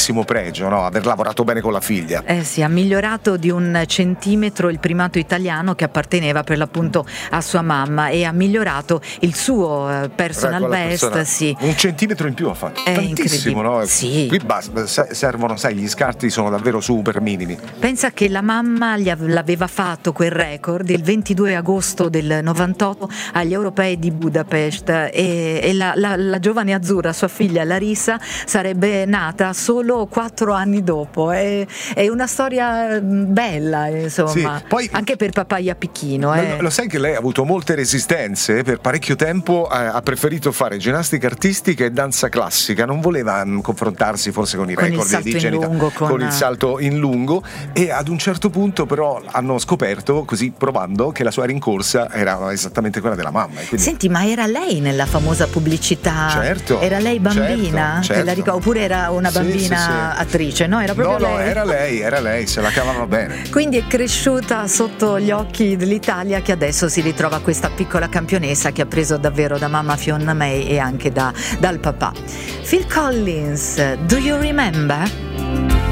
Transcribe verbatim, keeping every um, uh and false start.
grandissimo pregio, no? Aver lavorato bene con la figlia. Eh sì, ha migliorato di un centimetro il primato italiano che apparteneva per l'appunto a sua mamma, e ha migliorato il suo eh, personal best, persona. Sì. Un centimetro in più ha fatto. È tantissimo, no? Sì. Qui basta, servono, sai, gli scarti sono davvero super minimi. Pensa che la mamma gli av- l'aveva fatto quel record il ventidue agosto del novantotto agli europei di Budapest, e, e la, la, la giovane azzurra, sua figlia Larissa, sarebbe nata solo quattro anni dopo. È, è una storia bella, insomma, sì, poi, anche per papà Iapichino. Eh. Lo, lo sai che lei ha avuto molte resistenze, per parecchio tempo eh, ha preferito fare ginnastica artistica e danza classica, non voleva mh, confrontarsi forse con i con record di genità, con... con il salto in lungo, e ad un certo punto però hanno scoperto, così provando, che la sua rincorsa era esattamente quella della mamma. E quindi... Senti, ma era lei nella famosa pubblicità? Certo. Era lei bambina? Certo, certo. La ric- oppure era una bambina sì, sì, sì. attrice? No, era proprio no, lei. No, era lei, era lei, se la cavava bene. Quindi è cresciuta sotto gli occhi dell'Italia, che adesso si ritrova questa piccola campionessa che ha preso davvero da mamma Fiona May e anche da, dal papà. Phil Collins, Do You Remember?